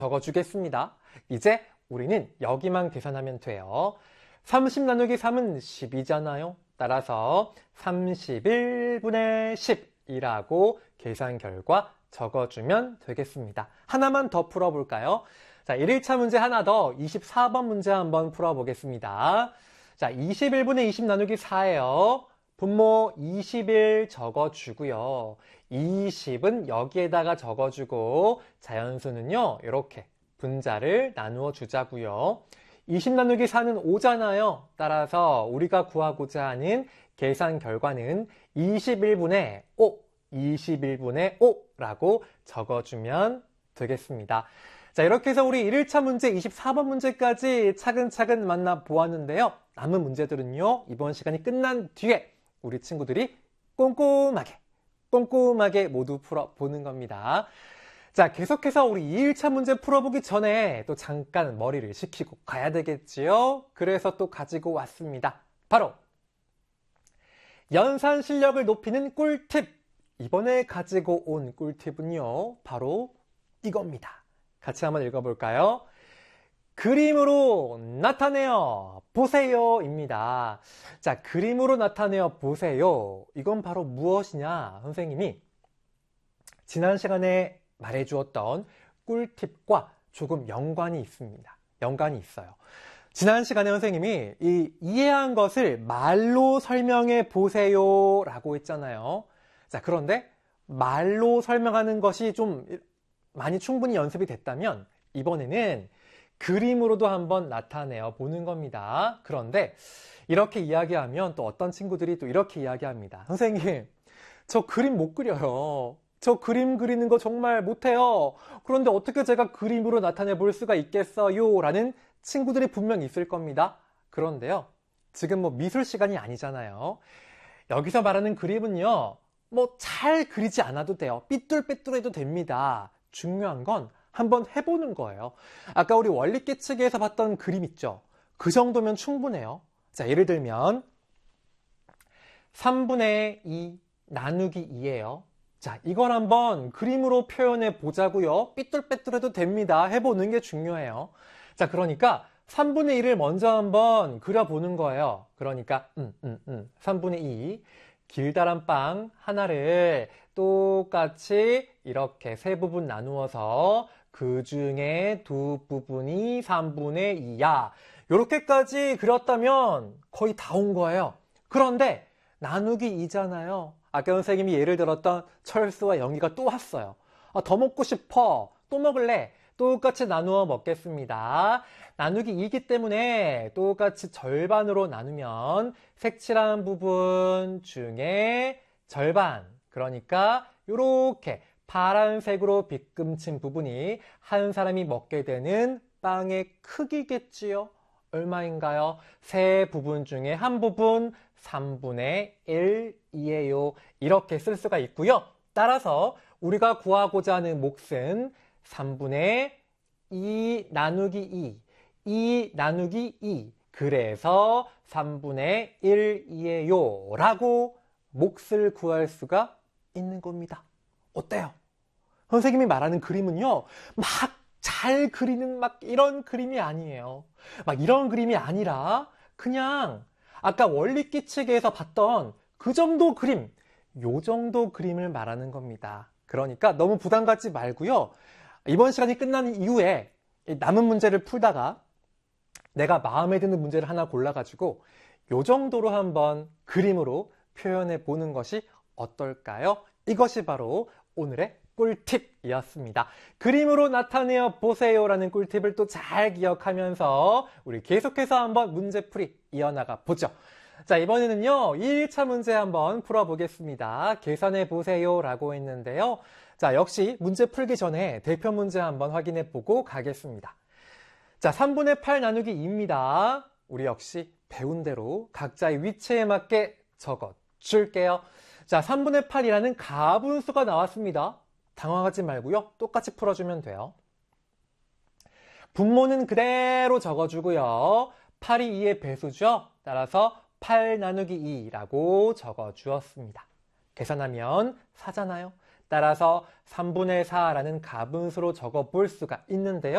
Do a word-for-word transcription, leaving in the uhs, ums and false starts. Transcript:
적어주겠습니다. 이제 우리는 여기만 계산하면 돼요. 삼십 나누기 삼은 십이잖아요. 따라서 삼십일 분의 십이라고 계산 결과 적어주면 되겠습니다. 하나만 더 풀어볼까요? 자, 일 일차 문제 하나 더, 이십사 번 문제 한번 풀어보겠습니다. 자, 이십일 분의 이십 나누기 사예요. 분모 이십일 적어주고요. 이십은 여기에다가 적어주고 자연수는요, 이렇게 분자를 나누어 주자고요. 이십 나누기 사는 오잖아요. 따라서 우리가 구하고자 하는 계산 결과는 이십일 분의 오, 이십일 분의 오라고 적어주면 되겠습니다. 자, 이렇게 해서 우리 일 일차 문제 이십사 번 문제까지 차근차근 만나보았는데요. 남은 문제들은요, 이번 시간이 끝난 뒤에 우리 친구들이 꼼꼼하게, 꼼꼼하게 모두 풀어보는 겁니다. 자, 계속해서 우리 이 일차 문제 풀어보기 전에 또 잠깐 머리를 식히고 가야 되겠지요? 그래서 또 가지고 왔습니다. 바로 연산 실력을 높이는 꿀팁! 이번에 가지고 온 꿀팁은요, 바로 이겁니다. 같이 한번 읽어볼까요? 그림으로 나타내어 보세요 입니다. 자, 그림으로 나타내어 보세요. 이건 바로 무엇이냐? 선생님이 지난 시간에 말해주었던 꿀팁과 조금 연관이 있습니다. 연관이 있어요. 지난 시간에 선생님이 이 이해한 것을 말로 설명해 보세요 라고 했잖아요. 자, 그런데 말로 설명하는 것이 좀 많이 충분히 연습이 됐다면 이번에는 그림으로도 한번 나타내어 보는 겁니다. 그런데 이렇게 이야기하면 또 어떤 친구들이 또 이렇게 이야기합니다. 선생님, 저 그림 못 그려요. 저 그림 그리는 거 정말 못해요. 그런데 어떻게 제가 그림으로 나타내 볼 수가 있겠어요? 라는 친구들이 분명 있을 겁니다. 그런데요, 지금 뭐 미술 시간이 아니잖아요. 여기서 말하는 그림은요, 뭐 잘 그리지 않아도 돼요. 삐뚤빼뚤해도 됩니다. 중요한 건 한번 해보는 거예요. 아까 우리 원리계측에서 봤던 그림 있죠? 그 정도면 충분해요. 자, 예를 들면 삼분의 이 나누기 이예요. 자, 이걸 한번 그림으로 표현해 보자고요. 삐뚤빼뚤해도 됩니다. 해보는 게 중요해요. 자, 그러니까 삼분의 이를 먼저 한번 그려보는 거예요. 그러니까 음, 음, 음. 삼분의 이 길다란 빵 하나를 똑같이 이렇게 세 부분 나누어서 그 중에 두 부분이 삼분의 이야. 이렇게까지 그렸다면 거의 다 온 거예요. 그런데 나누기 이잖아요. 아까 선생님이 예를 들었던 철수와 영희가 또 왔어요. 아, 더 먹고 싶어. 또 먹을래. 똑같이 나누어 먹겠습니다. 나누기 이기 때문에 똑같이 절반으로 나누면 색칠한 부분 중에 절반. 그러니까 이렇게 파란색으로 빗금친 부분이 한 사람이 먹게 되는 빵의 크기겠지요. 얼마인가요? 세 부분 중에 한 부분 삼분의 일이에요. 이렇게 쓸 수가 있고요. 따라서 우리가 구하고자 하는 몫은 삼분의 이 나누기 이, 이 나누기 이. 그래서 삼분의 일이에요. 라고 몫을 구할 수가 있는 겁니다. 어때요? 선생님이 말하는 그림은요, 막 잘 그리는 막 이런 그림이 아니에요. 막 이런 그림이 아니라 그냥 아까 원리계측에서 봤던 그 정도 그림, 요 정도 그림을 말하는 겁니다. 그러니까 너무 부담 갖지 말고요. 이번 시간이 끝난 이후에 남은 문제를 풀다가 내가 마음에 드는 문제를 하나 골라가지고 요 정도로 한번 그림으로 표현해 보는 것이 어떨까요? 이것이 바로 오늘의 꿀팁이었습니다. 그림으로 나타내어 보세요라는 꿀팁을 또 잘 기억하면서 우리 계속해서 한번 문제풀이 이어나가 보죠. 자, 이번에는요, 이 일차 문제 한번 풀어보겠습니다. 계산해 보세요 라고 했는데요. 자, 역시 문제 풀기 전에 대표 문제 한번 확인해 보고 가겠습니다. 자, 삼분의 팔 나누기 이입니다. 우리 역시 배운 대로 각자의 위치에 맞게 적어 줄게요. 자, 삼분의 팔이라는 가분수가 나왔습니다. 당황하지 말고요. 똑같이 풀어주면 돼요. 분모는 그대로 적어주고요. 팔이 이의 배수죠. 따라서 팔 나누기 이라고 적어주었습니다. 계산하면 사잖아요. 따라서 삼분의 사라는 가분수로 적어볼 수가 있는데요.